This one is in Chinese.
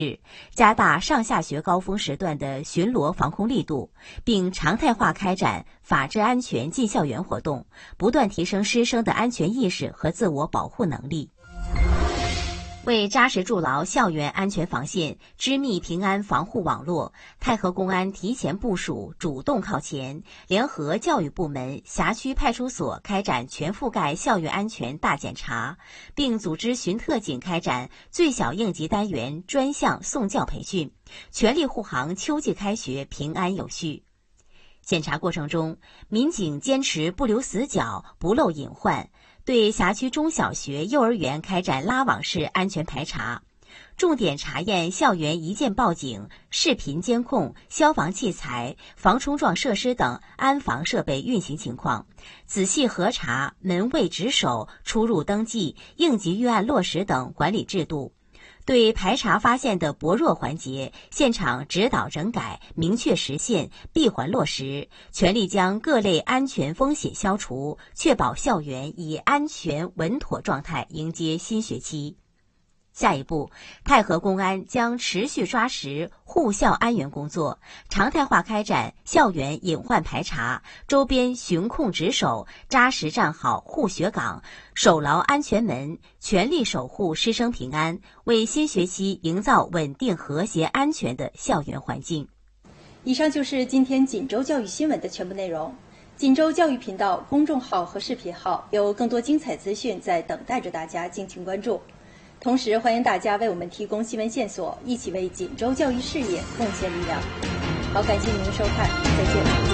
加大上下学高峰时段的巡逻防控力度，并常态化开展法治安全进校园活动，不断提升师生的安全意识和自我保护能力。为扎实筑牢校园安全防线，织密平安防护网络，太和公安提前部署，主动靠前，联合教育部门、辖区派出所开展全覆盖校园安全大检查，并组织巡特警开展最小应急单元专项送教培训，全力护航秋季开学平安有序。检查过程中，民警坚持不留死角，不漏隐患，对辖区中小学、幼儿园开展拉网式安全排查，重点查验校园一键报警、视频监控、消防器材、防冲撞设施等安防设备运行情况，仔细核查门卫值守、出入登记、应急预案落实等管理制度。对排查发现的薄弱环节，现场指导整改，明确实现，闭环落实，全力将各类安全风险消除，确保校园以安全稳妥状态迎接新学期。下一步，太和公安将持续抓实护校安员工作，常态化开展校园隐患排查、周边巡控值守，扎实站好护学岗，守牢安全门，全力守护师生平安，为新学期营造稳定、和谐、安全的校园环境。 以上就是今天锦州教育新闻的全部内容。锦州教育频道公众号和视频号有更多精彩资讯在等待着大家，敬请关注。同时，欢迎大家为我们提供新闻线索，一起为锦州教育事业贡献力量。好，感谢您的收看，再见。